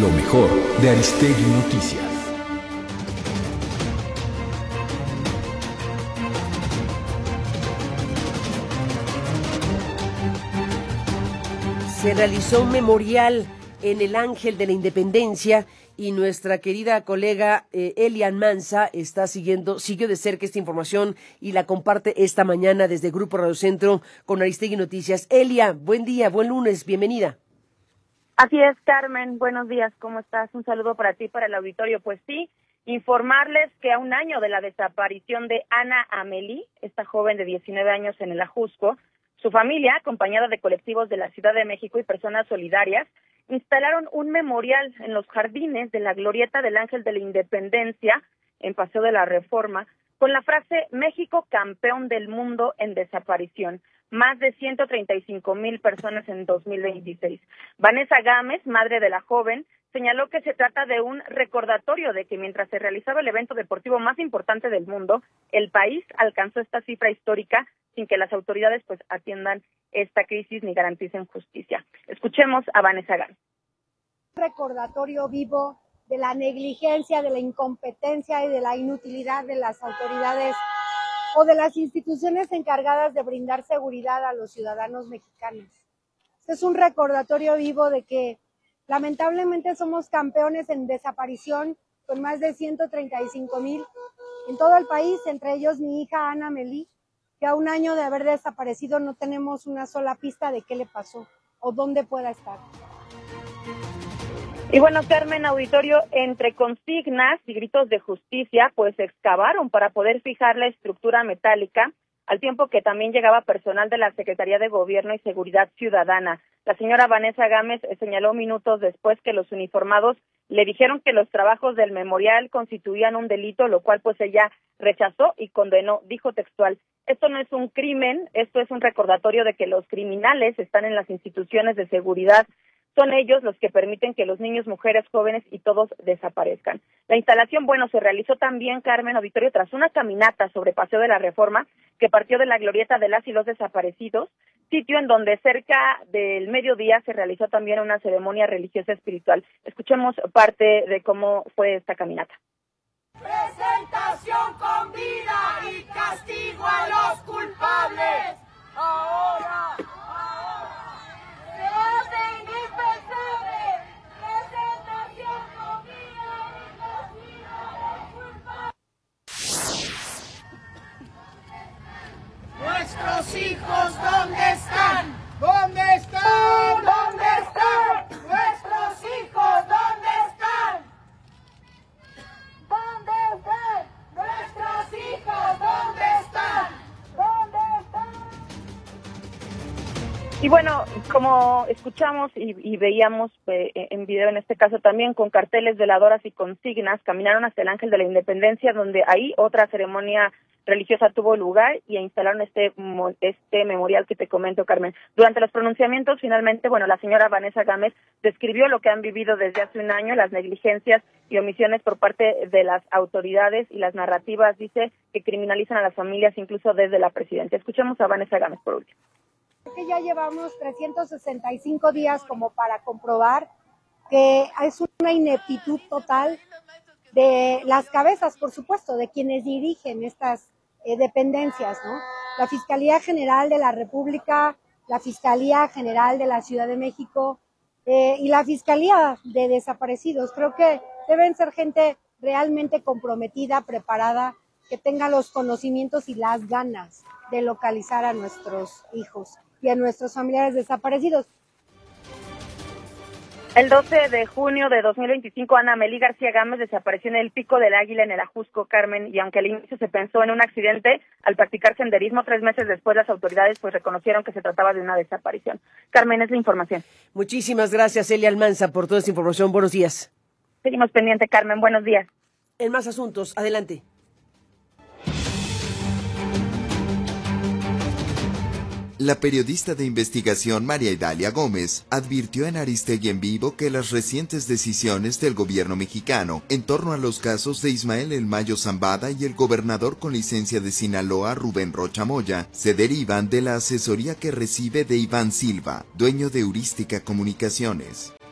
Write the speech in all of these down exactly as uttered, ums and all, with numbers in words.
lo mejor de Aristegui Noticias. Se realizó un memorial en el Ángel de la Independencia y nuestra querida colega eh, Elia Almanza está siguiendo, siguió de cerca esta información y la comparte esta mañana desde Grupo Radio Centro con Aristegui Noticias. Elia, buen día, buen lunes, bienvenida. Así es, Carmen, buenos días, ¿cómo estás? Un saludo para ti, para el auditorio. Pues sí, informarles que a un año de la desaparición de Ana Amelí, esta joven de diecinueve años en el Ajusco, su familia, acompañada de colectivos de la Ciudad de México y personas solidarias, instalaron un memorial en los jardines de la Glorieta del Ángel de la Independencia, en Paseo de la Reforma, con la frase "México campeón del mundo en desaparición". Más de ciento treinta y cinco mil personas en dos mil veintiséis. Vanessa Gámez, madre de la joven, señaló que se trata de un recordatorio de que mientras se realizaba el evento deportivo más importante del mundo, el país alcanzó esta cifra histórica sin que las autoridades pues atiendan esta crisis ni garanticen justicia. Escuchemos a Vanessa Gámez. Un recordatorio vivo de la negligencia, de la incompetencia y de la inutilidad de las autoridades o de las instituciones encargadas de brindar seguridad a los ciudadanos mexicanos. Este es un recordatorio vivo de que lamentablemente somos campeones en desaparición con más de ciento treinta y cinco mil en todo el país, entre ellos mi hija Ana Amelí, que a un año de haber desaparecido no tenemos una sola pista de qué le pasó o dónde pueda estar. Y bueno, Carmen, auditorio, entre consignas y gritos de justicia, pues excavaron para poder fijar la estructura metálica, al tiempo que también llegaba personal de la Secretaría de Gobierno y Seguridad Ciudadana. La señora Vanessa Gámez señaló minutos después que los uniformados le dijeron que los trabajos del memorial constituían un delito, lo cual pues ella rechazó y condenó. Dijo textual: "Esto no es un crimen, esto es un recordatorio de que los criminales están en las instituciones de seguridad. Son ellos los que permiten que los niños, mujeres, jóvenes y todos desaparezcan". La instalación, bueno, se realizó también, Carmen, auditorio, tras una caminata sobre Paseo de la Reforma que partió de la Glorieta de las y los Desaparecidos, sitio en donde cerca del mediodía se realizó también una ceremonia religiosa espiritual. Escuchemos parte de cómo fue esta caminata. Presentación con vida y castigo a los culpables. Ahora, ahora, se hace indispensable. Presentación con vida y castigo a los culpables. Nuestros hijos, ¿dónde están? ¿Dónde están? ¿Dónde están? Nuestros hijos, ¿dónde están? ¿Dónde están? Nuestros hijos, ¿dónde están? ¿Dónde están? Y bueno, como escuchamos y, y veíamos eh, en video en este caso también, con carteles veladoras y consignas, caminaron hasta el Ángel de la Independencia, donde ahí otra ceremonia religiosa tuvo lugar y instalaron este este memorial que te comento, Carmen. Durante los pronunciamientos, finalmente, bueno, la señora Vanessa Gámez describió lo que han vivido desde hace un año, las negligencias y omisiones por parte de las autoridades y las narrativas, dice, que criminalizan a las familias incluso desde la presidencia. Escuchemos a Vanessa Gámez por último. Que ya llevamos trescientos sesenta y cinco días como para comprobar que es una ineptitud total de las cabezas, por supuesto, de quienes dirigen estas eh, dependencias, ¿no? La Fiscalía General de la República, la Fiscalía General de la Ciudad de México eh, y la Fiscalía de Desaparecidos. Creo que deben ser gente realmente comprometida, preparada, que tenga los conocimientos y las ganas de localizar a nuestros hijos y a nuestros familiares desaparecidos. El doce de junio de dos mil veinticinco, Ana Amelí García Gámez desapareció en el Pico del Águila, en el Ajusco, Carmen, y aunque al inicio se pensó en un accidente, al practicar senderismo, tres meses después las autoridades pues reconocieron que se trataba de una desaparición. Carmen, es la información. Muchísimas gracias, Elia Almanza, por toda esta información. Buenos días. Seguimos pendiente, Carmen. Buenos días. En más asuntos, adelante. La periodista de investigación María Idalia Gómez advirtió en Aristegui en Vivo que las recientes decisiones del gobierno mexicano en torno a los casos de Ismael El Mayo Zambada y el gobernador con licencia de Sinaloa Rubén Rocha Moya se derivan de la asesoría que recibe de Iván Silva, dueño de Heurística Comunicaciones.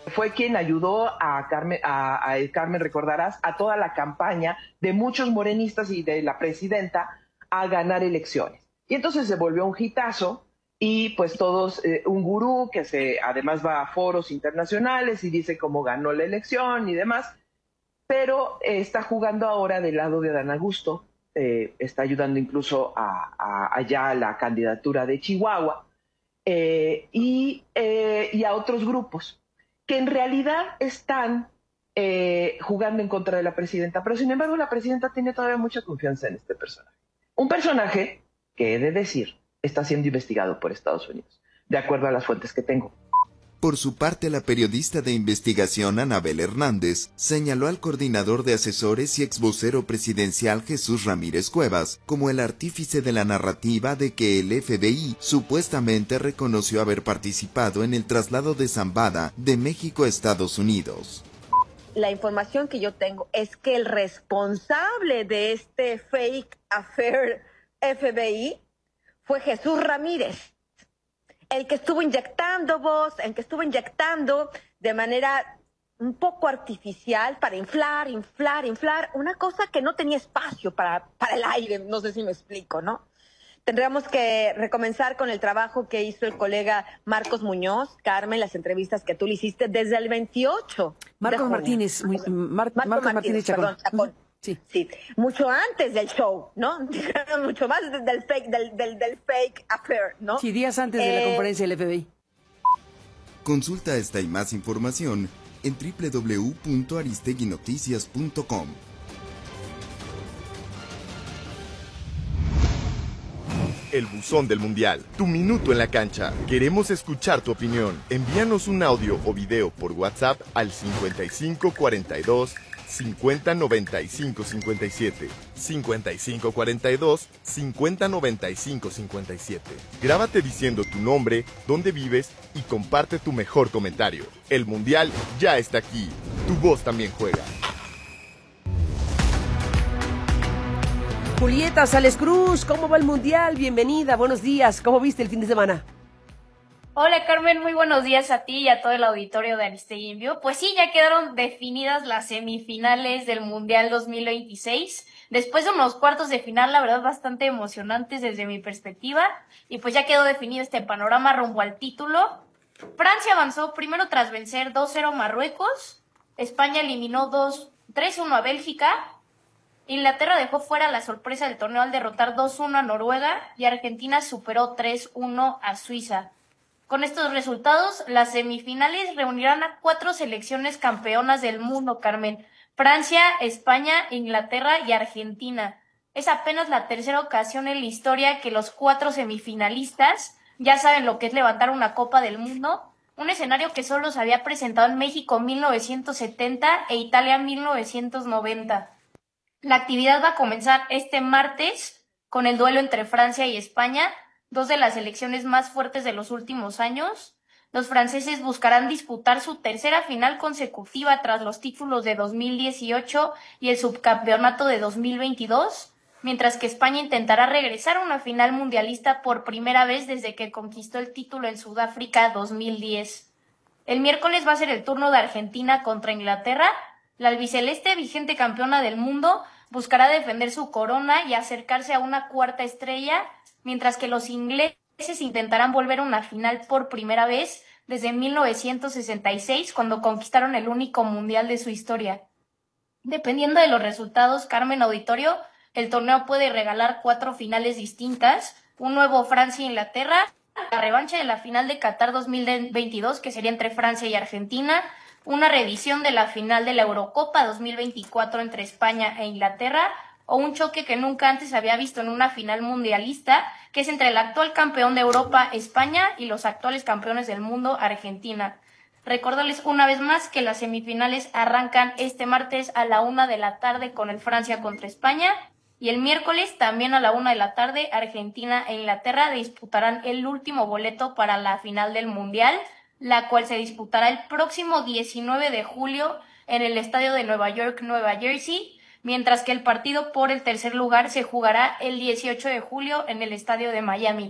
Fue quien ayudó a Carmen, a, a Carmen, recordarás, a toda la campaña de muchos morenistas y de la presidenta a ganar elecciones. Y entonces se volvió un hitazo y pues todos, eh, un gurú que se además va a foros internacionales y dice cómo ganó la elección y demás, pero eh, está jugando ahora del lado de Adán Augusto, eh, está ayudando incluso a, a, allá a la candidatura de Chihuahua eh, y, eh, y a otros grupos que en realidad están eh, jugando en contra de la presidenta, pero sin embargo la presidenta tiene todavía mucha confianza en este personaje. Un personaje que, he de decir, está siendo investigado por Estados Unidos, de acuerdo a las fuentes que tengo. Por su parte, la periodista de investigación Anabel Hernández señaló al coordinador de asesores y exvocero presidencial Jesús Ramírez Cuevas como el artífice de la narrativa de que el F B I supuestamente reconoció haber participado en el traslado de Zambada de México a Estados Unidos. La información que yo tengo es que el responsable de este fake affair F B I fue Jesús Ramírez, el que estuvo inyectando voz, el que estuvo inyectando de manera un poco artificial para inflar, inflar, inflar, una cosa que no tenía espacio para, para el aire, no sé si me explico, ¿no? Tendríamos que recomenzar con el trabajo que hizo el colega Marcos Muñoz, Carmen, las entrevistas que tú le hiciste desde el veintiocho. Marcos Martínez, muy, Mar, Marcos, Marcos Martínez, Martínez Chacón. Perdón, Chacón. Sí. Sí, mucho antes del show, ¿no? Mucho más del fake, del, del, del fake affair, ¿no? Sí, días antes de eh, la conferencia del F B I. Consulta esta y más información en doble u doble u doble u punto aristeguinoticias punto com. El buzón del mundial, tu minuto en la cancha. Queremos escuchar tu opinión. Envíanos un audio o video por WhatsApp al cincuenta y cinco cuarenta y dos cincuenta noventa y cinco cincuenta y siete. cincuenta y cinco cuarenta y dos cincuenta noventa y cinco cincuenta y siete. Grábate diciendo tu nombre, dónde vives y comparte tu mejor comentario. El mundial ya está aquí. Tu voz también juega. Julieta Sales Cruz, ¿cómo va el mundial? Bienvenida, buenos días. ¿Cómo viste el fin de semana? Hola Carmen, muy buenos días a ti y a todo el auditorio de Aristegui en Vivo. Pues sí, ya quedaron definidas las semifinales del Mundial dos mil veintiséis. Después de unos cuartos de final, la verdad, bastante emocionantes desde mi perspectiva. Y pues ya quedó definido este panorama rumbo al título. Francia avanzó primero tras vencer dos cero a Marruecos. España eliminó tres uno a Bélgica. Inglaterra dejó fuera la sorpresa del torneo al derrotar dos uno a Noruega. Y Argentina superó tres uno a Suiza. Con estos resultados, las semifinales reunirán a cuatro selecciones campeonas del mundo, Carmen. Francia, España, Inglaterra y Argentina. Es apenas la tercera ocasión en la historia que los cuatro semifinalistas ya saben lo que es levantar una Copa del Mundo, un escenario que solo se había presentado en México en mil novecientos setenta e Italia en mil novecientos noventa. La actividad va a comenzar este martes con el duelo entre Francia y España, dos de las selecciones más fuertes de los últimos años. Los franceses buscarán disputar su tercera final consecutiva tras los títulos de dos mil dieciocho y el subcampeonato de dos mil veintidós, mientras que España intentará regresar a una final mundialista por primera vez desde que conquistó el título en Sudáfrica dos mil diez. El miércoles va a ser el turno de Argentina contra Inglaterra. La albiceleste, vigente campeona del mundo, buscará defender su corona y acercarse a una cuarta estrella, mientras que los ingleses intentarán volver a una final por primera vez desde mil novecientos sesenta y seis, cuando conquistaron el único mundial de su historia. Dependiendo de los resultados, Carmen Auditorio, el torneo puede regalar cuatro finales distintas, un nuevo Francia-Inglaterra, la revancha de la final de Qatar dos mil veintidós, que sería entre Francia y Argentina, una reedición de la final de la Eurocopa dos mil veinticuatro entre España e Inglaterra, o un choque que nunca antes había visto en una final mundialista, que es entre el actual campeón de Europa, España, y los actuales campeones del mundo, Argentina. Recordarles una vez más que las semifinales arrancan este martes a la una de la tarde con el Francia contra España, y el miércoles también a la una de la tarde Argentina e Inglaterra disputarán el último boleto para la final del Mundial, la cual se disputará el próximo diecinueve de julio en el estadio de Nueva York, Nueva Jersey, mientras que el partido por el tercer lugar se jugará el dieciocho de julio en el estadio de Miami.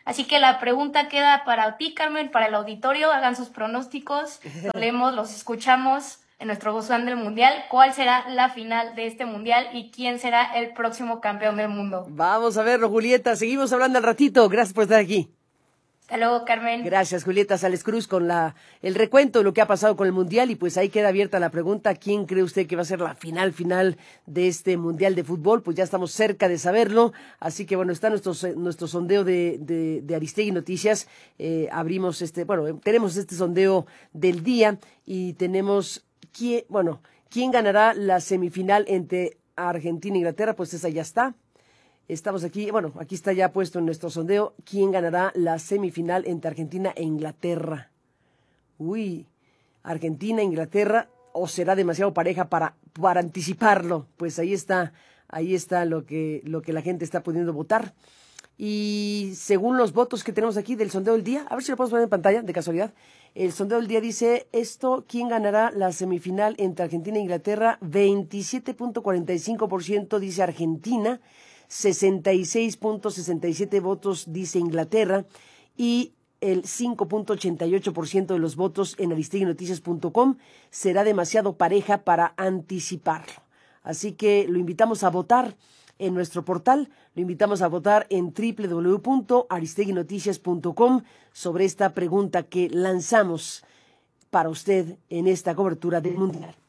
Así que la pregunta queda para ti, Carmen, para el auditorio. Hagan sus pronósticos, los leemos, los escuchamos en nuestro buzón del Mundial. ¿Cuál será la final de este Mundial y quién será el próximo campeón del mundo? Vamos a verlo, Julieta. Seguimos hablando al ratito. Gracias por estar aquí. Hasta luego, Carmen. Gracias, Julieta Sales Cruz, con la el recuento de lo que ha pasado con el Mundial. Y pues ahí queda abierta la pregunta, ¿quién cree usted que va a ser la final final de este Mundial de Fútbol? Pues ya estamos cerca de saberlo. Así que bueno, está nuestro, nuestro sondeo de, de, de Aristegui Noticias. Eh, abrimos este, bueno, tenemos este sondeo del día y tenemos, quién, bueno, ¿quién ganará la semifinal entre Argentina e Inglaterra? Pues esa ya está. Estamos aquí, bueno, aquí está ya puesto en nuestro sondeo quién ganará la semifinal entre Argentina e Inglaterra. Uy, Argentina, Inglaterra, o será demasiado pareja para, para anticiparlo. Pues ahí está, ahí está lo que, lo que la gente está pudiendo votar. Y según los votos que tenemos aquí del sondeo del día, a ver si lo podemos poner en pantalla, de casualidad. El sondeo del día dice esto, ¿quién ganará la semifinal entre Argentina e Inglaterra? veintisiete punto cuarenta y cinco por ciento dice Argentina, sesenta y seis punto sesenta y siete votos dice Inglaterra y el cinco punto ochenta y ocho por ciento de los votos en aristegui noticias punto com será demasiado pareja para anticiparlo. Así que lo invitamos a votar en nuestro portal, lo invitamos a votar en doble u doble u doble u punto aristegui noticias punto com sobre esta pregunta que lanzamos para usted en esta cobertura del Mundial.